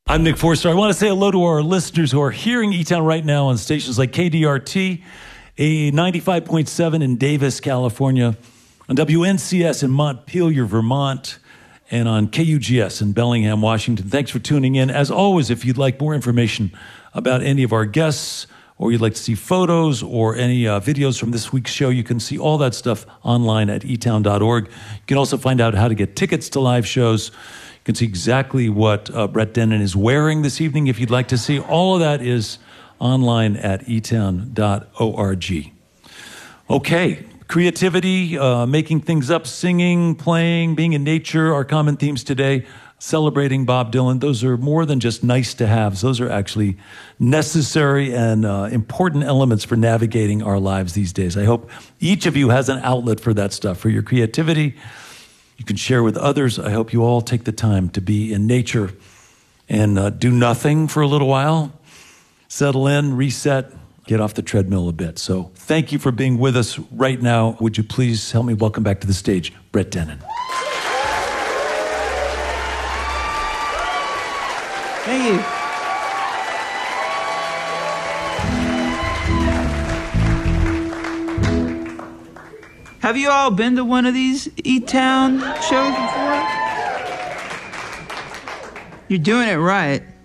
I'm Nick Forster. I want to say hello to our listeners who are hearing E-Town right now on stations like KDRT, a 95.7 in Davis, California, on WNCS in Montpelier, Vermont, and on KUGS in Bellingham, Washington. Thanks for tuning in. As always, if you'd like more information about any of our guests, or you'd like to see photos or any videos from this week's show, you can see all that stuff online at etown.org. You can also find out how to get tickets to live shows. You can see exactly what Brett Dennen is wearing this evening if you'd like to see. All of that is online at etown.org. Okay, creativity, making things up, singing, playing, being in nature, our common themes today. Celebrating Bob Dylan, those are more than just nice to haves. Those are actually necessary and important elements for navigating our lives these days. I hope each of you has an outlet for that stuff, for your creativity. You can share with others. I hope you all take the time to be in nature and do nothing for a little while. Settle in, reset, get off the treadmill a bit. So thank you for being with us right now. Would you please help me welcome back to the stage, Brett Dennen. Thank you. Have you all been to one of these E-Town shows before? You're doing it right.